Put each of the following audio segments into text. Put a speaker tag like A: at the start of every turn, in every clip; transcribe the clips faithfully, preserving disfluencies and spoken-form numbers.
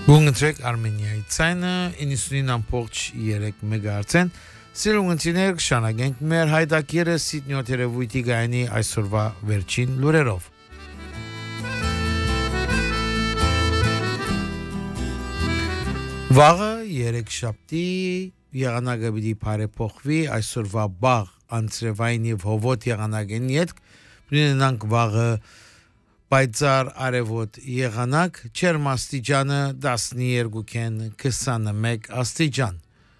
A: Գունգընտրեք Արմենիայի ցայնը իննսունին ամբողջ երեք մեգահերց-են Սիրունգընտիներ կշանագենք մեր հայդակիրը Սիդնյոթ երևույթի գայանի այսօրվա վերջին լուրերով Վաղը երեքշաբթի եղանակը պիտի բարեփոխվի այսօրվա բաղ անցրևային եւ հովոտ եղանակեն յետք ունենանք վաղը պայծառ արևոտ եղանակ չերմաստիճանը տասնյոթ քսանմեկ աստիճան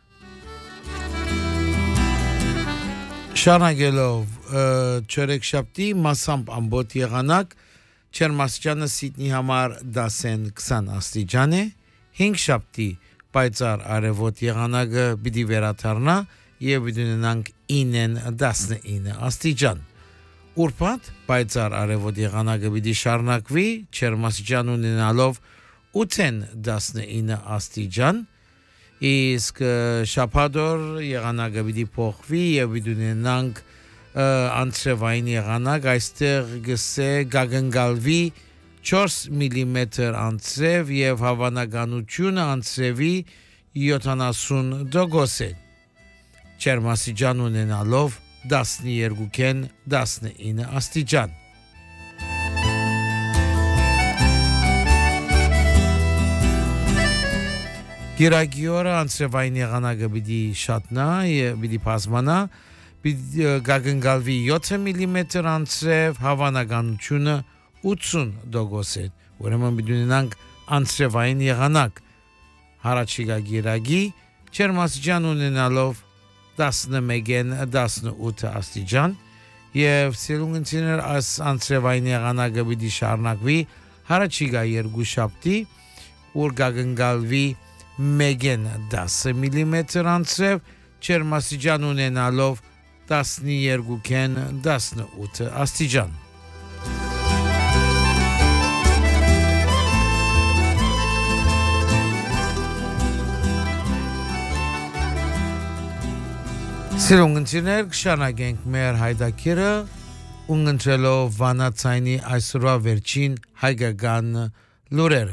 A: Շարունակելով չորեքշաբթի մասամբ ամբողջ եղանակ չերմաստիճանը Սիդնի համար դասեն քսան աստիճան է հինգշաբթի պայծառ արևոտ եղանակը պիտի վերադառնա եւ ունենանք ինը տասնինը աստիճան Ուրբաթ պայծառ արևոտ եղանակը պիտի շարունակվի չերմաստիճան ունենալով ութ տասնինը աստիճան իսկ շաբաթօր եղանակը պիտի փոխվի եւ պիտի ունենանք անցրևային եղանակ այստեղ գսե գագնգալվի չորս միլիմետր անցրև եւ հավանականությունը անցրևի յոթանասուն տոկոս է չերմաստիճան ունենալով տասնյոթ տասնինը աստիճան Գիրագիորը անցրևային եղանակը պիտի շատնա եւ պիտի բազմանա պիտի գագնգալվի յոթ միլիմետր անցրև հավանականությունը ութսուն տոկոս է ուրեմն պիտի ունենանք անցրևային եղանակ հարաճիգա գիրագի չերմաստիճան ունենալով տասնմեկ տասնութ աստիճան եւ սիրունգընտիներ այս անցրևային եղանակը պիտի շարունակվի հարաճիգա երկուշաբթի ուր գագնգալվի մեկ դասը միլիմետր անցրև չերմաստիճան ունենալով տասնյոթ տասնութ աստիճան Սիրունգընտիներ կշանագենք մեր հայդակիրը ունգընտրելով վանացայնի այսօրվա վերջին հայկական լուրերը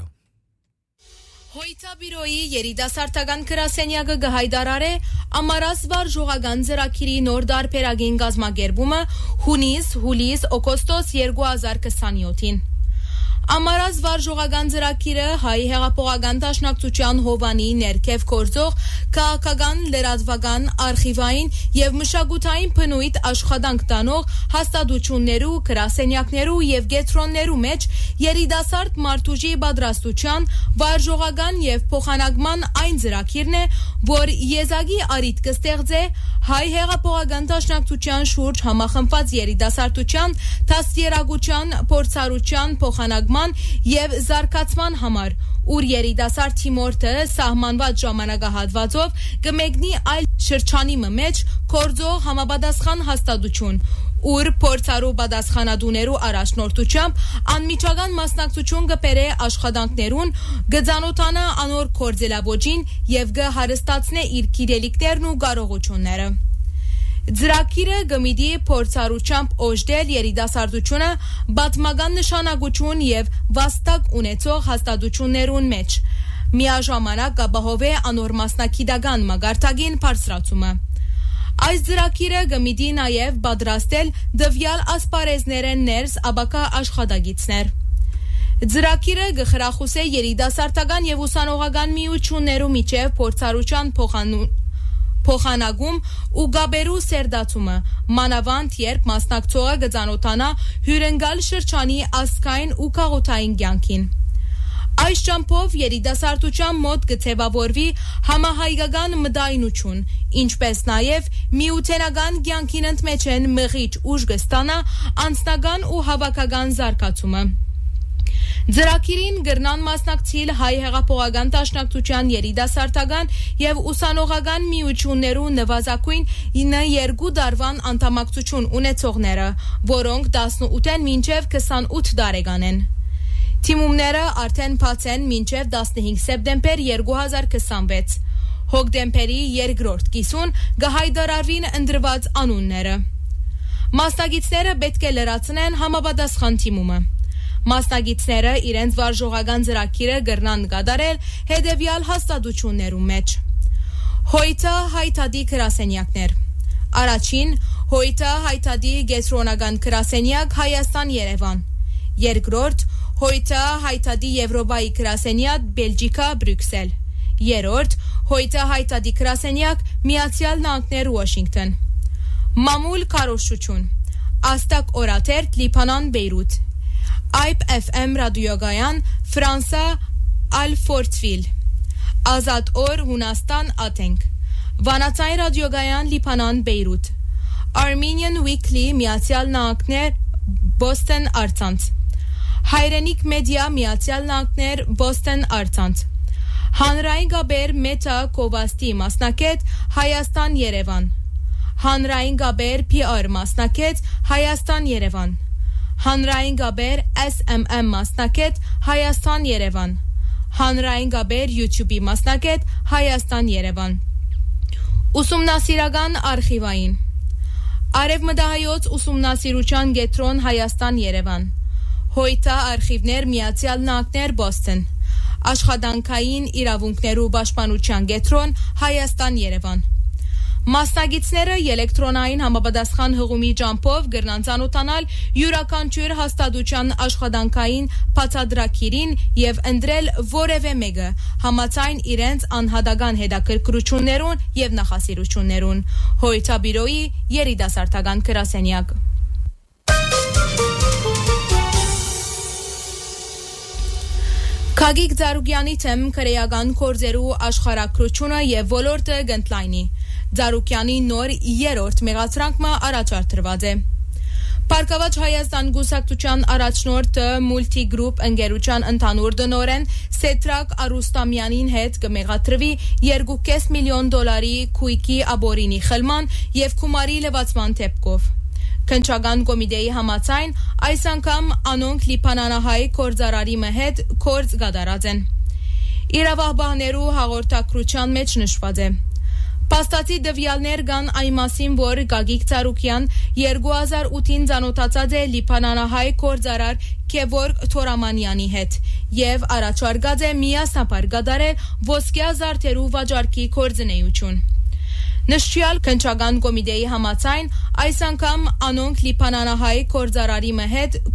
B: Հոյթաբիրոյի երիտասարդական գրասենյակը գհայդարար է ամարասվար ժողական ծրագիրի նոր դարբերագին գազմագերբումը հունիս, հուլիս, օգոստոս երկու հազար քսանյոթին Ամարասվար ժողական ծրագիրը հայ հեղափոխական դաշնակցության հովանի ներքև գործող քաղաքական, լրատվական, արխիվային եւ մշակութային բնույթ աշխատանք տանող հաստատություններու, գրասենյակներու եւ գետրոններու մեջ երիտասարդ մարդուժի պատրաստության վարժողական եւ փոխանակման այն ծրագիրն է, որ եզակի առիթ կստեղծե հայ հեղափոխական դաշնակցության շուրջ համախմբված երիտասարդության դաստիարակության, փորձառության, փոխանակման եւ զարգացման համար ուր երիտասարդ թիմորտը սահմանված ժամանակահատվածով կմեկնի այլ շրջանի մեջ կորձող համապատասխան հաստատություն ուր փորձառու պատասխանատուներու առաջնորդությամբ անմիջական մասնակցություն կբերե աշխատանքներուն գծանոթանա անոր կորձելավոճին եւ կհարստացնե իր գիտելիքներն ու կարողությունները Ծրագիրը գմիդի փորձառությամբ օժտել երիտասարդությունը բազմական նշանակություն եւ վաստակ ունեցող հաստատություններուն մեջ միաժամանակ կապահովե անոր մասնակիտական մագարտագին բարձրացումը Այս ծրագիրը գմիդի նաեւ պատրաստել դվյալ ասպարեզներեն ներս աբակա աշխատագիցներ Ծրագիրը գխրախուսե երիտասարդական եւ ուսանողական միություններու միջև փորձառության փոխանուն փոխանագում ու գաբերու սերդացումը մանավանդ երբ մասնակցողը գծանոթանա հյուրընկալ շրջանի ասկային ու քաղաքային կյանքին Այս ճամփով երիտասարդության մոտ կցեվավորվի համահայկական մտայնություն ինչպես նաև միութենական կյանքին ընդմեջեն մղիչ ուժ կստանա անձնական ու հավաքական զարգացումը Ձրակիրին գրնան մասնակցիլ հայ հեղափոխական դաշնակցության երիտասարդական եւ ուսանողական միություններու նվազագույն երկու դարվան անդամակցություն ունեցողները, որոնք տասնութ-ին մինչեւ քսանութ տարեկան են։ Թիմումները արդեն բաց են մինչեւ տասնհինգ սեպտեմբեր երկու հազար քսանվեց։ Հոկտեմբերի երկրորդ կիսուն կհայտարարվին ընտրված անունները։ Մասնակիցները պետք է լրացնեն համապատասխան թիմումը։ Մասնագետները իրենց վարժողական ծրագիրը կրնան կատարել հետևյալ հաստատություններում մեջ. Հոյթա հայտադի գրասենյակներ. Առաջին Հոյթա հայտադի գետրոնական գրասենյակ Հայաստան-Երևան. Երկրորդ Հոյթա հայտադի Եվրոպայի գրասենյակ Բելգիկա Բրյուսել. Երրորդ Հոյթա հայտադի գրասենյակ Միացյալ Նահանգներ Վաշինգտոն. Մամուլ քարոշչություն Աստակ օրաթերթ Լիբանան Բեյրութ. Այբ էֆ էմ ռադիոգայան Ֆրանսա Ալֆորտվիլ. Ազատ օր Հունաստան Աթենք. Վանացային ռադիոգայան Լիբանան Բեյրութ. Armenian Weekly Միացյալ Նահանգներ Բոստոն Արցանց. Հայրենիք մեդիա Միացյալ Նահանգներ Բոստոն Արցանց. Հանրային գաբեր Մետա Կովաստի մասնակետ Հայաստան Երևան. Հանրային գաբեր պիար մասնակետ Հայաստան Երևան. Հանրային գաբեր էս էմ էմ մասնակետ Հայաստան Երևան. Հանրային գաբեր YouTube-ի մասնակետ Հայաստան Երևան. Ուսումնասիրական արխիվային Արևմտահայոց ուսումնասիրության կենտրոն Հայաստան Երևան. Հոյթա արխիվներ Միացյալ Նահանգներ Բոստոն. Աշխատանքային իրավունքներու պաշտպանության կենտրոն Հայաստան Երևան. Մասնագետները էլեկտրոնային համապատասխան հղումի ջամփով կրնան ծանոթանալ յուրաքանչյուր հաստատության աշխատանքային բացատրակիրին եւ ընտրել որևէ մեկը համաձայն իրենց անհատական հետաքրքրություններուն եւ նախասիրություններուն. Հոյթա բյուրոյի երիտասարդական գրասենյակ. Քագիկ Ձարուկյանի թեմ քրեական կորձերու աշխարհակրությունը եւ ոլորտը գտնլայնի. Ձարուկյանի նոր երրորդ մեղադրանքը առաջադրված է. Պարկավաճ Հայաստան գուսակցության առաջնորդ Multigroup ընկերության ընդհանուր տնօրեն Սետրակ Արուստամյանին հետ կմեղադրվի երկու կես միլիոն դոլարի քույկի աբորինի խլման եւ քումարի լվացման դեպքով. Քնչական կոմիտեի համաձայն այս անգամ անոնք լիբանանահայ կորձարարի հետ կորձ կատարած են. Իրավաբաններու հաղորդակցության մեջ նշված է. Պաստացի դվյալներ կան այն մասին, որ Գագիկ Ծառուկյան երկու հազար ութին ծանոթացած է լիբանանահայ կորձարար Քևորգ Թորամանյանի հետ եւ առաջարկած է միասնապար կատարել ոսկյա զարդերու վաճառքի կորձնեություն. Նշյալ քնչական կոմիտեի համաձայն այս անգամ անոնք լիբանանահայ կորձարարի հետ